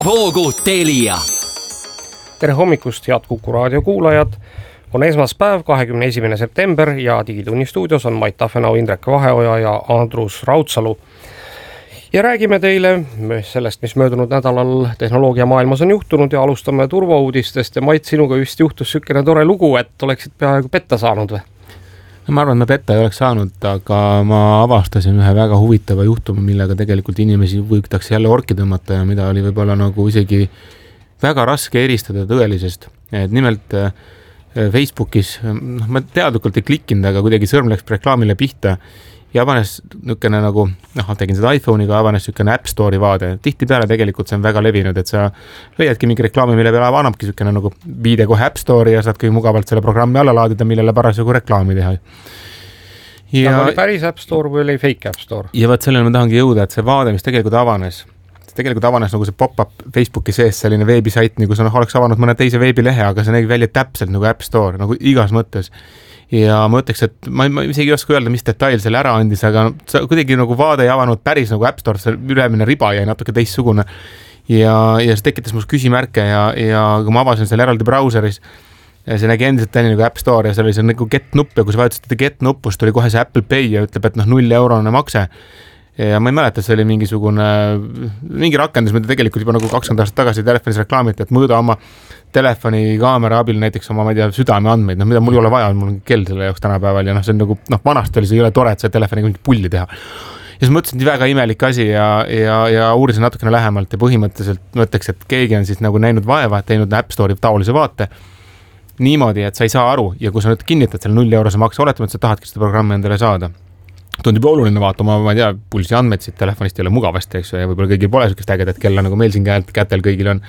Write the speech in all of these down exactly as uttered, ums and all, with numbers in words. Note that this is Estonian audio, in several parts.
Hoogu Telia. Tere hommikust, head Kuku raadio kuulajad. On esmaspäev, kahekümne esimene september ja Digitunni stuudios on Mait Tafenau, Indrek Vaheoja ja Andrus Raudsalu. Ja räägime teile sellest, mis möödunud nädalal tehnoloogia maailmas on juhtunud ja alustame turvauudistest. Ja Mait, sinuga vist juhtus sükene tore lugu, et oleksid peaaegu petta saanud või? No, ma arvan, et ma petta ei oleks saanud, aga ma avastasin ühe väga huvitava juhtumi, millega tegelikult inimesi võitakse jälle orki tõmmata ja mida oli võib-olla nagu isegi väga raske eristada tõelisest. Et nimelt Facebookis, noh, ma teadlikult ei klikkinud, aga kuidagi sõrm läks reklaamile pihta ja avanes nükene nagu, noh, tegin seda iPhone'iga, avanes nükene App Store'i vaade. Tihti peale tegelikult see on väga levinud, et sa leiadki mingi reklaami, mille peale annabki nükene nagu viide kohe App Store'i ja saad kõige mugavalt selle programmi alla laadida, millele parasjagu reklaami teha. Ja oli päris App Store või oli fake App Store? Ja võt sellele ma tahangi jõuda, et see vaade, mis tegelikult avanes, tegelikult avanes nagu see pop-up Facebooki sees selline veebisait, nagu sa oleks avanud mõne teise veebilehe, aga see nägi välja täpselt nagu App Store, nagu igas mõttes. Ja ma ütleks, et ma, ma isegi ei oska öelda, mis detail selle ära andis, aga see kuidagi nagu vaade ei avanud päris nagu App Store, see ülemine riba jäi natuke teistsugune. Ja, ja see tekitas must küsimärke ja, ja kui ma avasin selle eraldi brauseris, ja see nägi endiselt täni nagu App Store ja seal oli see nagu get nupp ja kui sa vajutasite get nuppust, tuli kohe see Apple Pay ja ütleb, et noh, null eurone makse. Ja ma ei mäleta, see oli mingisugune, mingi rakendus, mida tegelikult juba nagu kakskümmend aastat tagasi telefonis reklaamiti, et mõõda oma telefoni kaamera abil näiteks oma, ma ei tea, südame andmeid, no mida mul ei ole vaja, mul on kell selle jaoks tänapäeval ja noh, see on nagu, noh, vanasti oli see ei ole tore, et see telefoniga mingi pulli teha. Ja siis mõtlesin, et väga imelik asi ja, ja, ja uurisin natukene lähemalt ja põhimõtteliselt mõtleks, et keegi on siis nagu näinud vaeva, teinud App Store'i taolise vaate niimoodi, et sa ei saa aru ja kui sa nüüd kinnitad selle null eurose makse, oletame, et sa tahadki seda programmi endale saada. Tundub oluline vaata oma, ma ei tea, pulsi andmeid siit telefonist ei ole mugavasti, eks, ja võib-olla kõigil pole sükest ägedat kella, nagu meil siin kätel kõigil on.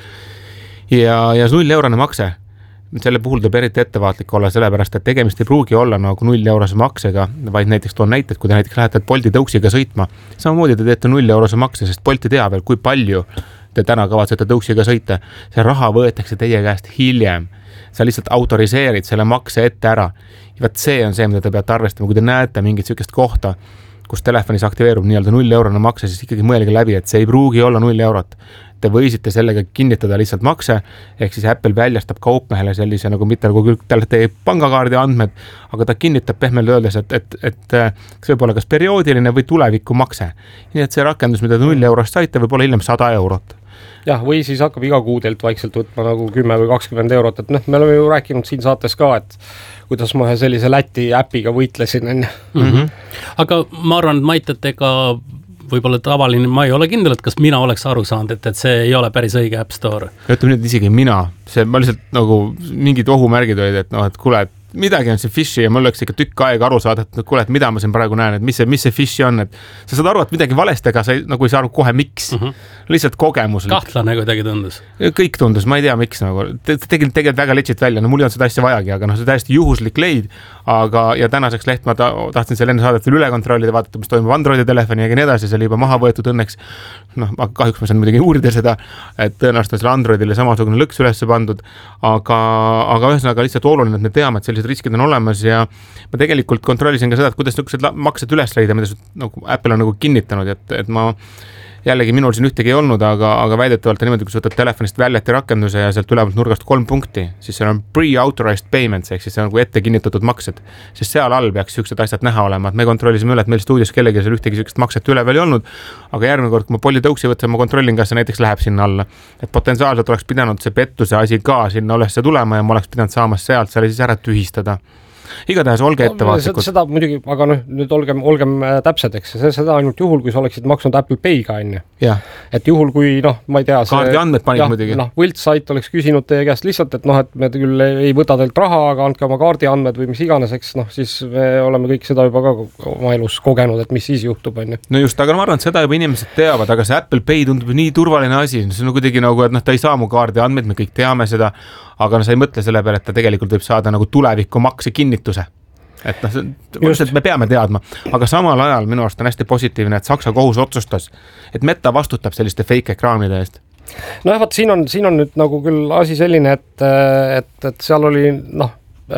Ja, ja null eurone makse, selle puhul tuleb eriti ettevaatlik olla, sellepärast, et tegemist ei pruugi olla nagu null eurose maksega, vaid näiteks toon näited, kui te näiteks lähete Bolti tõuksiga sõitma, samamoodi te teete null eurose makse, sest Bolt ei tea veel, kui palju te täna kavatsete tõuksiga sõita. See raha võetakse teie käest hiljem. Sa lihtsalt autoriseerid selle makse ette ära. Ja võt see on see, mida te peate arvestama, kui te näete mingit sükest kohta, kus telefonis aktiveerub nii-öelda null eurone makse, siis ikkagi mõelge läbi, et see ei pruugi olla null eurot. Te võisite sellega kinnitada lihtsalt makse, ehk siis Apple väljastab kaupmehele sellise nagu mitte nagu küll teie pangakaardi andmed, aga ta kinnitab pehmelt öeldes, et, et, et see võib olla kas perioodiline või tuleviku makse. Nii et see rakendus, mida te null eurost saite, võib olla hiljem sada eurot. Jah, või siis hakkab iga kuudelt vaikselt võtma nagu kümme või kakskümmend eurot, et noh, me oleme ju rääkinud siin saates ka, et kuidas ma ühe sellise Läti äpiga võitlesin enne. Mm-hmm. Aga ma arvan, et Mait, et ega võib-olla tavaline, ma ei ole kindel, et kas mina oleks aru saanud, et, et see ei ole päris õige App Store. Ütleme nüüd isegi mina, see ma lihtsalt nagu mingid ohumärgid olid, et noh, et kuule, et midagi on see fishi ja mul oleks ikka tükk aega aru saada, et kuule, et mida ma siin praegu näen, et mis see, mis see fishi on, et sa saad aru, et midagi valesti, aga sa ei, nagu ei saa aru kohe miks. Mm-hmm. Lihtsalt kogemuslik. Kahtlane kuidagi tundus. Kõik tundus, ma ei tea, miks nagu. Tegelikult tegelikult väga legit välja, no mul ei olnud seda asja vajagi, aga noh, see täiesti juhuslik leid, aga ja tänaseks leht ma ta, tahtsin selle enne saadet veel üle kontrollida, vaadata, mis toimub Androidi telefoni ja nii edasi, see oli juba maha võetud õnneks. Noh, kahjuks ma saan muidugi uurida seda, et tõenäoliselt on selle Androidile samasugune lõks üles pandud, aga, aga ühesõnaga lihtsalt oluline, et me teame, et sellised riskid on olemas ja ma tegelikult kontrollisin ka seda, et kuidas niisugused maksed üles leida, mida nagu Apple on nagu kinnitanud, et, et ma jällegi minul siin ühtegi ei olnud, aga, aga väidetavalt on niimoodi, kui sa võtad telefonist väljati rakenduse ja sealt ülevalt nurgast kolm punkti, siis seal on pre-authorized payments, ehk siis see on nagu ette kinnitatud maksed, sest seal all peaks niisugused asjad näha olema, et me kontrollisime üle, et meil stuudios kellegi seal ühtegi niisugust makset üleval ei olnud, aga järgmine kord, kui ma Bolti tõuksi võtan, ma kontrollin, kas see näiteks läheb sinna alla, et potentsiaalselt oleks pidanud see pettuse asi ka sinna ülesse tulema ja ma oleks pidanud saama sealt selle siis ära tühistada. Igatahes olge ettevaatlikud. Seda, seda muidugi, aga noh, nüüd olgem, olgem täpsedeks, seda ainult juhul, kui sa oleksid maksnud Apple Pay'ga enne. Et juhul, kui noh, ma ei tea, kaardi andmed panid muidugi. Noh, võltssait oleks küsinud teie käest lihtsalt, et noh, et me küll ei võta teilt raha, aga andke oma kaardi andmed või mis iganes, eks noh, siis me oleme kõik seda juba ka oma elus kogenud, et mis siis juhtub. Enne. No just, aga ma arvan, et seda juba inimesed teavad, aga see Apple Pay tundub nii turvaline asi, see on kuidagi nagu, et noh, ta ei saa mu kaardi andmed, me kõik teame seda, aga no sa ei mõtle selle peale, et ta tegelikult võib saada nagu tuleviku makse kinnituse. Et noh, et me peame teadma, aga samal ajal minu arust on hästi positiivne, et Saksa kohus otsustas, et Meta vastutab selliste fake ekraanide eest. No jah, vaat siin on, siin on nüüd nagu küll asi selline, et, et, et seal oli noh,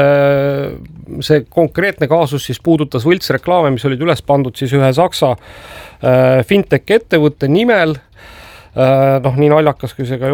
see konkreetne kaasus siis puudutas võltsreklaame, mis olid üles pandud siis ühe Saksa fintech ettevõtte nimel, noh, nii naljakas kui see ka